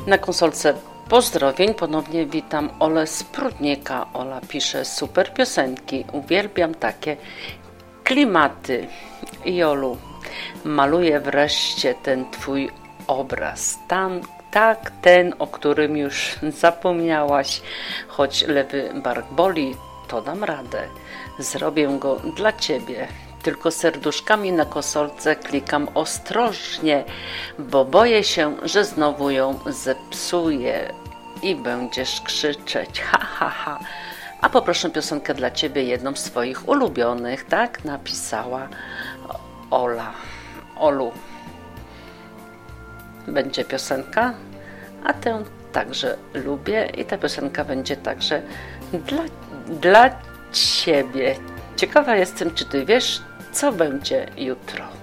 Na konsolce pozdrowień ponownie witam Olę z Prudnika. Ola pisze: super piosenki, uwielbiam takie klimaty. Jolu, maluję wreszcie ten twój obraz. Tak, ten, o którym już zapomniałaś. Choć lewy bark boli, to dam radę. Zrobię go dla ciebie. Tylko serduszkami na konsolce klikam ostrożnie, bo boję się, że znowu ją zepsuję i będziesz krzyczeć. Ha, ha, ha. A poproszę piosenkę dla ciebie, jedną z swoich ulubionych, tak? Napisała Ola. Olu, będzie piosenka, a tę także lubię i ta piosenka będzie także dla ciebie. Ciekawa jestem, czy ty wiesz, co będzie jutro.